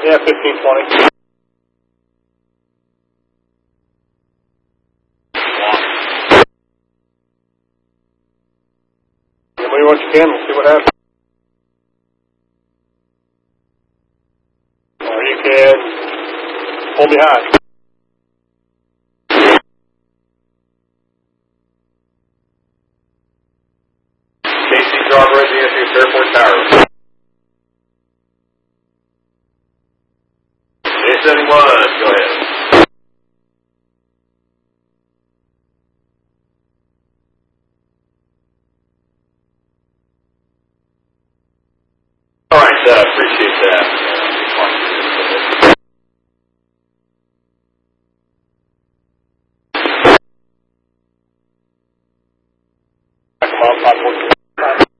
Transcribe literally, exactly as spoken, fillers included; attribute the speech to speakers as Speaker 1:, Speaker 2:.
Speaker 1: Yeah, fifteen twenty. Give me what you can, we'll see what happens. Or you can pull behind. K C Driver at the Interface Airport Tower. A seventy-one, go ahead. All right, uh, appreciate that. Come on, five four.